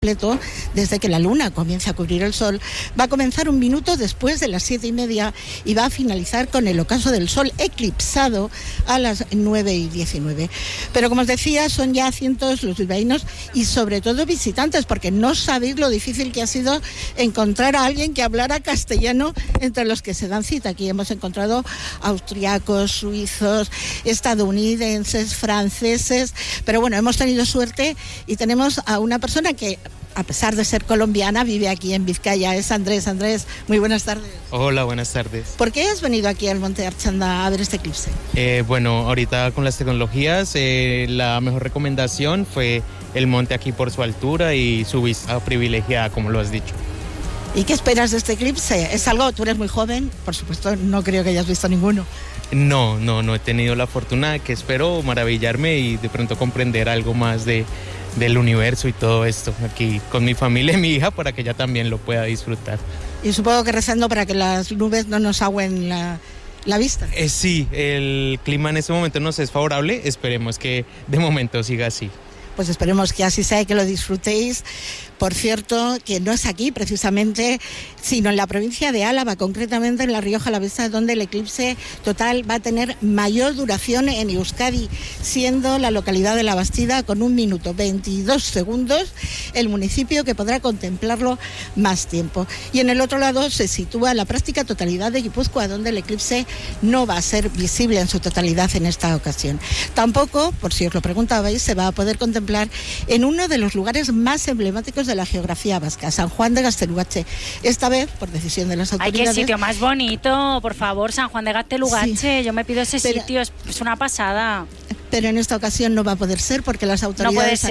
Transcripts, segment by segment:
completo, desde que la luna comience a cubrir el sol, va a comenzar un minuto después de las 7:30 y va a finalizar con el ocaso del sol eclipsado a las 9:19. Pero como os decía, son ya cientos los bilbaínos y sobre todo visitantes, porque no sabéis lo difícil que ha sido encontrar a alguien que hablara castellano entre los que se dan cita. Aquí hemos encontrado austriacos, suizos, estadounidenses, franceses, pero bueno, hemos tenido suerte y tenemos a una persona que, a pesar de ser colombiana, vive aquí en Vizcaya. Es Andrés. Andrés, muy buenas tardes. Hola, buenas tardes. ¿Por qué has venido aquí al Monte Archanda a ver este eclipse? Bueno, ahorita con las tecnologías, la mejor recomendación fue el monte aquí por su altura y su vista privilegiada, como lo has dicho. ¿Y qué esperas de este eclipse? Es algo, tú eres muy joven, por supuesto, no creo que hayas visto ninguno. No he tenido la fortuna, que espero maravillarme y de pronto comprender algo más del universo y todo esto aquí con mi familia y mi hija para que ella también lo pueda disfrutar. Y supongo que rezando para que las nubes no nos agüen la vista. Sí, el clima en este momento nos es favorable, esperemos que de momento siga así. Pues esperemos que así sea y que lo disfrutéis. Por cierto, que no es aquí precisamente, sino en la provincia de Álava, concretamente en La Rioja Alavesa, donde el eclipse total va a tener mayor duración en Euskadi, siendo la localidad de La Bastida con 1 minuto 22 segundos el municipio que podrá contemplarlo más tiempo. Y en el otro lado se sitúa la práctica totalidad de Guipúzcoa, donde el eclipse no va a ser visible en su totalidad en esta ocasión. Tampoco, por si os lo preguntabais, se va a poder contemplar en uno de los lugares más emblemáticos de la geografía vasca, San Juan de Gaztelugatxe. Esta vez, por decisión de las autoridades... ¡Ay, qué sitio más bonito! Por favor, San Juan de Gaztelugatxe. Sí. Yo me pido ese sitio, es una pasada. Pero en esta ocasión no va a poder ser porque las autoridades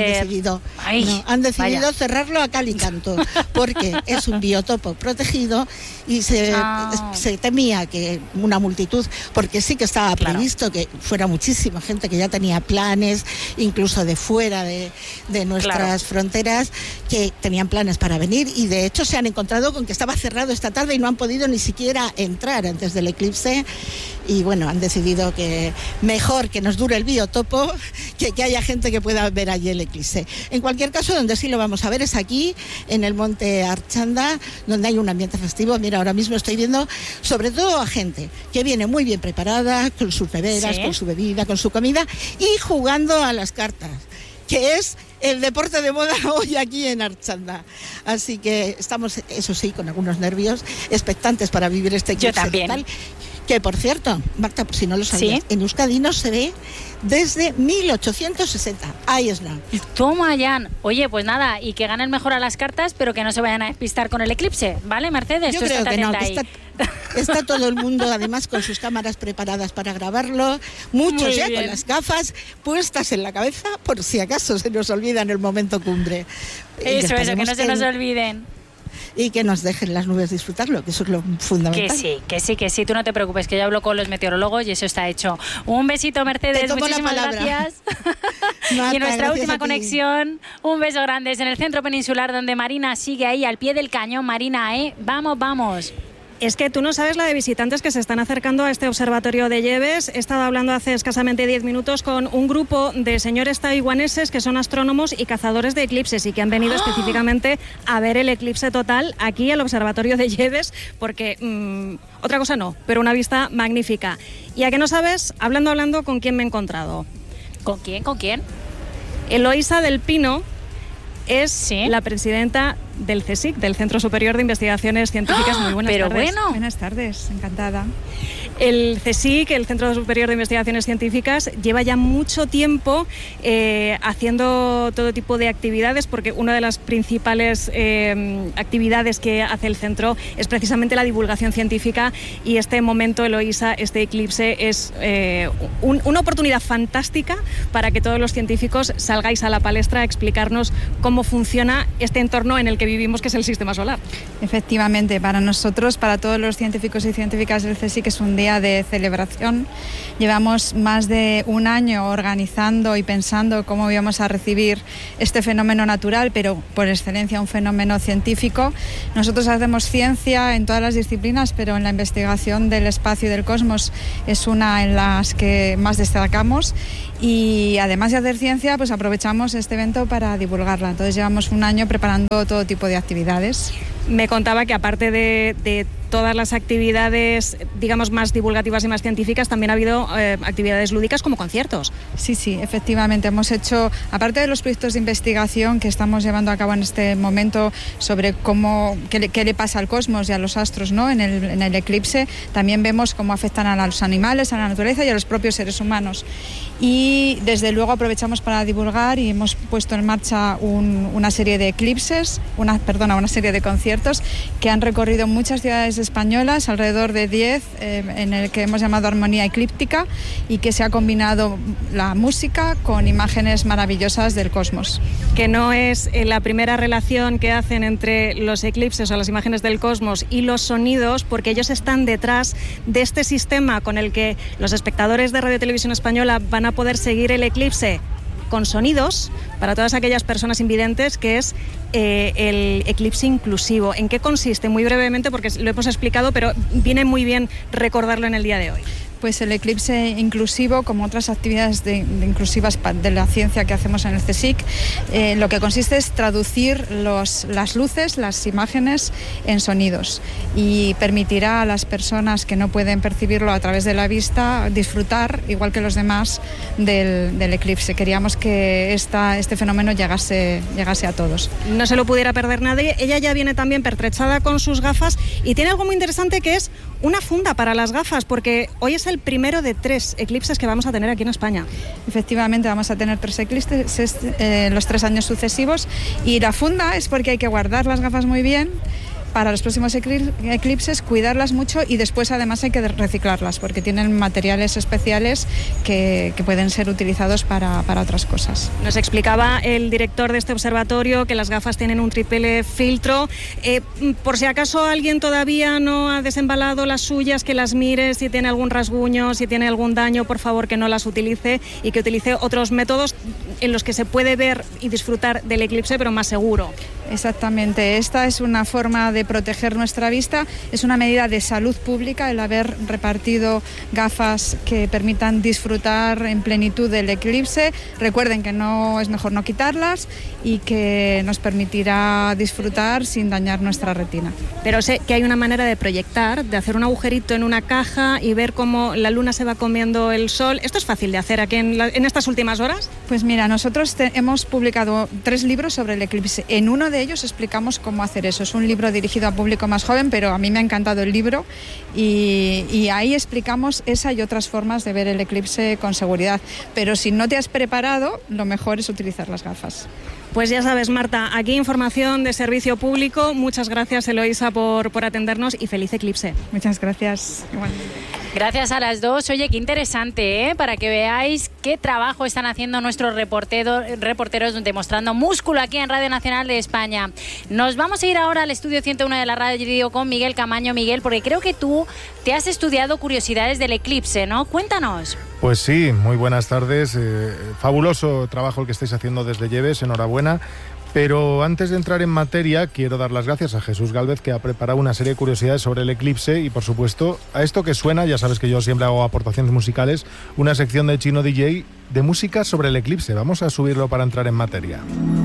han decidido cerrarlo a cal y canto, porque es un biotopo protegido y se temía que una multitud, porque sí que estaba previsto que fuera muchísima gente que ya tenía planes, incluso de fuera de nuestras fronteras, que tenían planes para venir, y de hecho se han encontrado con que estaba cerrado esta tarde y no han podido ni siquiera entrar antes del eclipse. Y bueno, han decidido que mejor que nos dure el biotopo que haya gente que pueda ver allí el eclipse. En cualquier caso, donde sí lo vamos a ver es aquí, en el Monte Archanda, donde hay un ambiente festivo. Mira, ahora mismo estoy viendo sobre todo a gente que viene muy bien preparada, con sus neveras, con su bebida, con su comida y jugando a las cartas, que es el deporte de moda hoy aquí en Archanda. Así que estamos, eso sí, con algunos nervios, expectantes para vivir este eclipse. Yo también. Total. Que, por cierto, Marta, por si no lo sabías, en Euskadi no se ve desde 1860. Ahí es nada. Toma, Jan. Oye, pues nada, y que ganen mejor a las cartas, pero que no se vayan a despistar con el eclipse, ¿vale, Mercedes? Yo creo que no, que está todo el mundo además con sus cámaras preparadas para grabarlo, muchos ya con las gafas puestas en la cabeza por si acaso se nos olvida en el momento cumbre. Eso, que no se nos olviden. Y que nos dejen las nubes disfrutarlo, que eso es lo fundamental. Que sí, tú no te preocupes, que yo hablo con los meteorólogos y eso está hecho. Un besito, Mercedes, muchísimas gracias. Y en nuestra última conexión, un beso grande, es en el centro peninsular, donde Marina sigue ahí al pie del cañón. Marina, vamos. Es que tú no sabes la de visitantes que se están acercando a este observatorio de Lleves. He estado hablando hace escasamente 10 minutos con un grupo de señores taiwaneses que son astrónomos y cazadores de eclipses y que han venido específicamente a ver el eclipse total aquí al observatorio de Lleves, porque otra cosa no, pero una vista magnífica. ¿Y a qué no sabes? Hablando, ¿con quién me he encontrado? ¿Con quién? Eloísa del Pino es la presidenta del CSIC, del Centro Superior de Investigaciones Científicas. Muy buenas tardes. Bueno. Buenas tardes, encantada. El CSIC, el Centro Superior de Investigaciones Científicas, lleva ya mucho tiempo haciendo todo tipo de actividades, porque una de las principales actividades que hace el centro es precisamente la divulgación científica, y este momento, Eloísa, este eclipse, es una oportunidad fantástica para que todos los científicos salgáis a la palestra a explicarnos cómo funciona este entorno en el que vivimos, que es el sistema solar. Efectivamente, para nosotros, para todos los científicos y científicas del CSIC, es un día día de celebración. Llevamos más de un año organizando y pensando cómo íbamos a recibir este fenómeno natural, pero por excelencia un fenómeno científico. Nosotros hacemos ciencia en todas las disciplinas, pero en la investigación del espacio y del cosmos es una en las que más destacamos. Y además de hacer ciencia, pues aprovechamos este evento para divulgarla. Entonces llevamos un año preparando todo tipo de actividades. Me contaba que aparte de todas las actividades, digamos, más divulgativas y más científicas, también ha habido actividades lúdicas como conciertos. Sí, efectivamente. Hemos hecho, aparte de los proyectos de investigación que estamos llevando a cabo en este momento sobre qué le pasa al cosmos y a los astros, ¿no?, en el eclipse, también vemos cómo afectan a los animales, a la naturaleza y a los propios seres humanos. Y desde luego aprovechamos para divulgar y hemos puesto en marcha una serie de eclipses, una serie de conciertos que han recorrido muchas ciudades españolas, alrededor de 10, en el que hemos llamado Armonía Eclíptica, y que se ha combinado la música con imágenes maravillosas del cosmos. Que no es la primera relación que hacen entre los eclipses o las imágenes del cosmos y los sonidos, porque ellos están detrás de este sistema con el que los espectadores de Radio Televisión Española van a poder seguir el eclipse con sonidos para todas aquellas personas invidentes, que es el eclipse inclusivo. ¿En qué consiste? Muy brevemente, porque lo hemos explicado, pero viene muy bien recordarlo en el día de hoy. Pues el eclipse inclusivo, como otras actividades inclusivas de la ciencia que hacemos en el CSIC, lo que consiste es traducir las luces, las imágenes en sonidos, y permitirá a las personas que no pueden percibirlo a través de la vista disfrutar, igual que los demás, del eclipse. Queríamos que este fenómeno llegase a todos. No se lo pudiera perder nadie. Ella ya viene también pertrechada con sus gafas y tiene algo muy interesante, que es una funda para las gafas, porque hoy es el primero de 3 eclipses que vamos a tener aquí en España. Efectivamente, vamos a tener 3 eclipses los 3 años sucesivos, y la funda es porque hay que guardar las gafas muy bien para los próximos eclipses, cuidarlas mucho, y después además hay que reciclarlas porque tienen materiales especiales que pueden ser utilizados para otras cosas. Nos explicaba el director de este observatorio que las gafas tienen un triple filtro. Por si acaso alguien todavía no ha desembalado las suyas, que las mire, si tiene algún rasguño, si tiene algún daño, por favor que no las utilice, y que utilice otros métodos en los que se puede ver y disfrutar del eclipse, pero más seguro. Exactamente, esta es una forma de proteger nuestra vista, es una medida de salud pública el haber repartido gafas que permitan disfrutar en plenitud del eclipse. Recuerden que es mejor no quitarlas, y que nos permitirá disfrutar sin dañar nuestra retina. Pero sé que hay una manera de proyectar, de hacer un agujerito en una caja y ver cómo la luna se va comiendo el sol. ¿Esto es fácil de hacer aquí en estas últimas horas? Pues mira, nosotros hemos publicado 3 libros sobre el eclipse. En uno de ellos explicamos cómo hacer eso. Es un libro dirigido a público más joven, pero a mí me ha encantado el libro, y ahí explicamos esa y otras formas de ver el eclipse con seguridad. Pero si no te has preparado, lo mejor es utilizar las gafas. Pues ya sabes, Marta, aquí información de servicio público. Muchas gracias, Eloísa, por atendernos, y feliz eclipse. Muchas gracias. Igualmente. Gracias a las dos. Oye, qué interesante, para que veáis qué trabajo están haciendo nuestros reporteros demostrando músculo aquí en Radio Nacional de España. Nos vamos a ir ahora al estudio 101 de la radio con Miguel Camaño. Miguel, porque creo que tú te has estudiado curiosidades del eclipse, ¿no? Cuéntanos. Pues sí, muy buenas tardes. Fabuloso trabajo el que estáis haciendo desde Lleves, enhorabuena. Pero antes de entrar en materia, quiero dar las gracias a Jesús Gálvez, que ha preparado una serie de curiosidades sobre el eclipse, y por supuesto a esto que suena, ya sabes que yo siempre hago aportaciones musicales, una sección de Chino DJ de música sobre el eclipse. Vamos a subirlo para entrar en materia.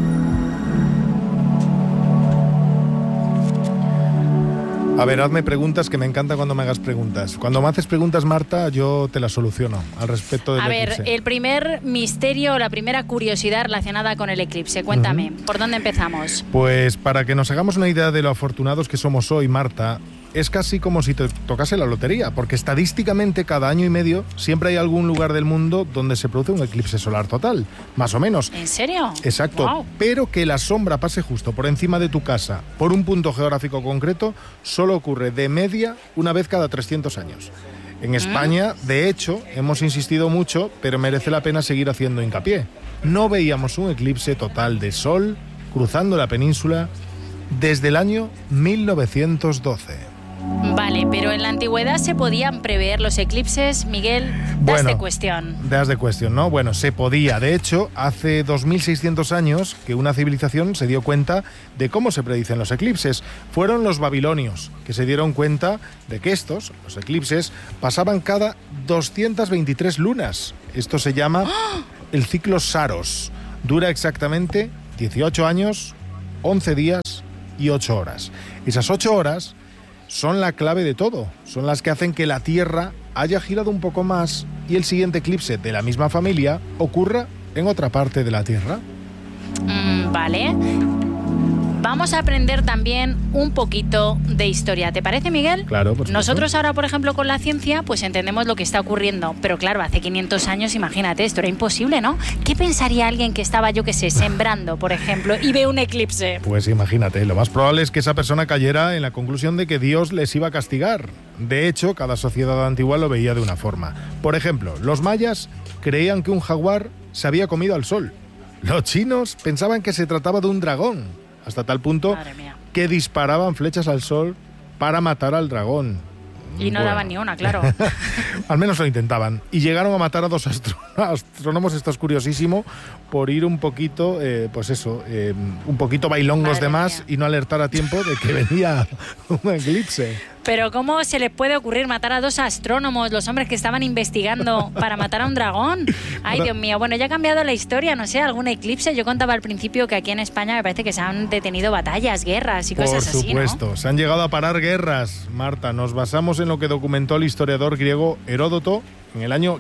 A ver, hazme preguntas, que me encanta cuando me hagas preguntas. Cuando me haces preguntas, Marta, yo te las soluciono al respecto del eclipse. A ver, el primer misterio, la primera curiosidad relacionada con el eclipse. Cuéntame, ¿por dónde empezamos? Pues para que nos hagamos una idea de lo afortunados que somos hoy, Marta, es casi como si te tocase la lotería, porque estadísticamente cada año y medio siempre hay algún lugar del mundo donde se produce un eclipse solar total, más o menos. ¿En serio? Exacto, wow. Pero que la sombra pase justo por encima de tu casa, por un punto geográfico concreto, solo ocurre de media una vez cada 300 años. En España, de hecho, hemos insistido mucho, pero merece la pena seguir haciendo hincapié. No veíamos un eclipse total de sol cruzando la península desde el año 1912. Vale, pero en la antigüedad se podían prever los eclipses, Miguel. Das de cuestión, ¿no? Bueno, se podía. De hecho, hace 2600 años que una civilización se dio cuenta de cómo se predicen los eclipses. Fueron los babilonios que se dieron cuenta de que los eclipses, pasaban cada 223 lunas. Esto se llama el ciclo Saros. Dura exactamente 18 años, 11 días y 8 horas. Esas 8 horas son la clave de todo, son las que hacen que la Tierra haya girado un poco más y el siguiente eclipse de la misma familia ocurra en otra parte de la Tierra. Vale. Vamos a aprender también un poquito de historia. ¿Te parece, Miguel? Claro, por supuesto. Nosotros ahora, por ejemplo, con la ciencia, pues entendemos lo que está ocurriendo. Pero claro, hace 500 años, imagínate, esto era imposible, ¿no? ¿Qué pensaría alguien que estaba, yo qué sé, sembrando, por ejemplo, y ve un eclipse? Pues imagínate, lo más probable es que esa persona cayera en la conclusión de que Dios les iba a castigar. De hecho, cada sociedad antigua lo veía de una forma. Por ejemplo, los mayas creían que un jaguar se había comido al sol. Los chinos pensaban que se trataba de un dragón. Hasta tal punto que disparaban flechas al sol para matar al dragón. Y no daban ni una, claro. Al menos lo intentaban. Y llegaron a matar a 2 astrónomos, esto es curiosísimo, por ir un poquito, un poquito bailongos de más y no alertar a tiempo de que venía un eclipse. Pero ¿cómo se les puede ocurrir matar a 2 astrónomos, los hombres que estaban investigando para matar a un dragón? Ay, Dios mío. Bueno, ya ha cambiado la historia, no sé, algún eclipse. Yo contaba al principio que aquí en España me parece que se han detenido batallas, guerras y cosas así, ¿no? Por supuesto, se han llegado a parar guerras, Marta. Nos basamos en lo que documentó el historiador griego Heródoto en el año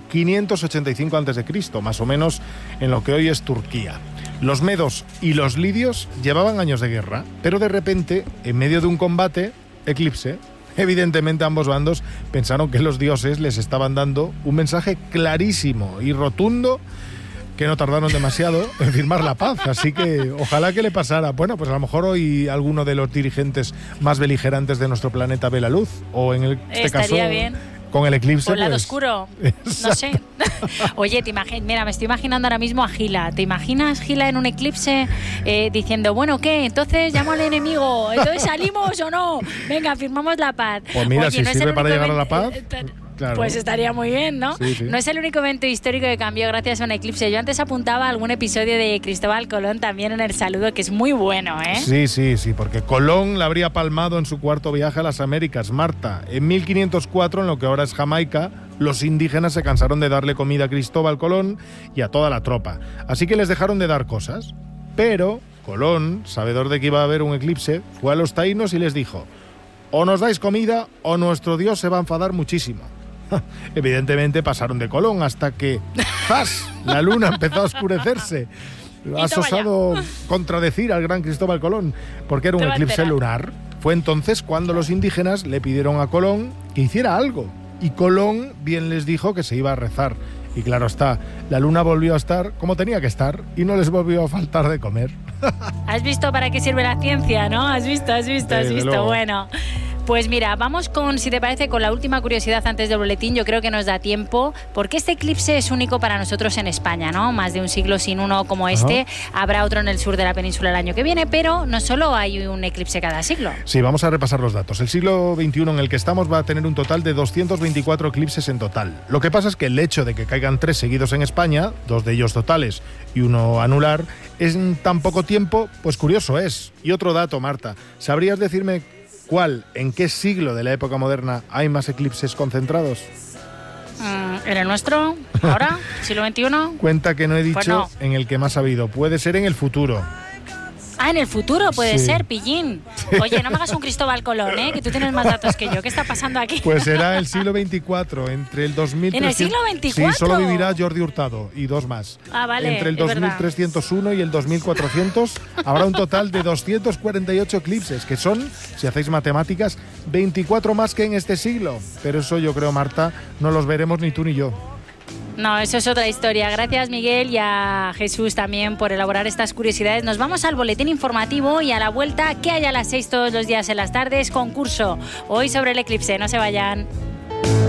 585 a.C., más o menos en lo que hoy es Turquía. Los medos y los lidios llevaban años de guerra, pero de repente, en medio de un combate, eclipse. Evidentemente ambos bandos pensaron que los dioses les estaban dando un mensaje clarísimo y rotundo que no tardaron demasiado en firmar la paz, así que ojalá que le pasara. Bueno, pues a lo mejor hoy alguno de los dirigentes más beligerantes de nuestro planeta ve la luz, o en este caso bien. Con el eclipse. O el lado oscuro, no sé. Oye, mira, me estoy imaginando ahora mismo a Gila. ¿Te imaginas Gila en un eclipse diciendo, bueno, ¿qué? Entonces llamo al enemigo, ¿entonces salimos o no? Venga, firmamos la paz. Pues mira, si sirve para llegar a la paz... Claro. Pues estaría muy bien, ¿no? Sí. No es el único evento histórico que cambió gracias a un eclipse. Yo antes apuntaba algún episodio de Cristóbal Colón también en el saludo, que es muy bueno, ¿eh? Sí, porque Colón la habría palmado en su 4º viaje a las Américas, Marta. En 1504, en lo que ahora es Jamaica, los indígenas se cansaron de darle comida a Cristóbal Colón y a toda la tropa. Así que les dejaron de dar cosas. Pero Colón, sabedor de que iba a haber un eclipse, fue a los taínos y les dijo: o nos dais comida o nuestro Dios se va a enfadar muchísimo. Evidentemente pasaron de Colón hasta que ¡zas!, la luna empezó a oscurecerse. Has osado contradecir al gran Cristóbal Colón, porque era un eclipse lunar. Fue entonces cuando los indígenas le pidieron a Colón que hiciera algo, y Colón bien les dijo que se iba a rezar. Y claro está, la luna volvió a estar como tenía que estar y no les volvió a faltar de comer. ¿Has visto para qué sirve la ciencia, no? ¿Has visto? Bueno, pues mira, vamos con, si te parece, con la última curiosidad antes del boletín. Yo creo que nos da tiempo, porque este eclipse es único para nosotros en España, ¿no? Más de un siglo sin uno como este. Habrá otro en el sur de la península el año que viene, pero no solo hay un eclipse cada siglo. Sí, vamos a repasar los datos. El siglo XXI en el que estamos va a tener un total de 224 eclipses en total. Lo que pasa es que el hecho de que caigan 3 seguidos en España, 2 de ellos totales y 1 anular, en tan poco tiempo, pues curioso es. Y otro dato, Marta, ¿sabrías decirme en qué siglo de la época moderna hay más eclipses concentrados? ¿En el nuestro? ¿Ahora? ¿Siglo XXI? Cuenta que no he dicho en el que más ha habido. Puede ser en el futuro. Ah, en el futuro puede ser, pillín. Oye, no me hagas un Cristóbal Colón, que tú tienes más datos que yo. ¿Qué está pasando aquí? Pues será el siglo XXIV, entre el 2300... ¿En el siglo XXIV? Sí, solo vivirá Jordi Hurtado y 2 más. Ah, vale, entre el 2301 y el 2400 habrá un total de 248 eclipses, que son, si hacéis matemáticas, 24 más que en este siglo. Pero eso yo creo, Marta, no los veremos ni tú ni yo. No, eso es otra historia. Gracias, Miguel, y a Jesús también por elaborar estas curiosidades. Nos vamos al boletín informativo y a la vuelta, que hay a las 6 todos los días en las tardes, concurso hoy sobre el eclipse. No se vayan.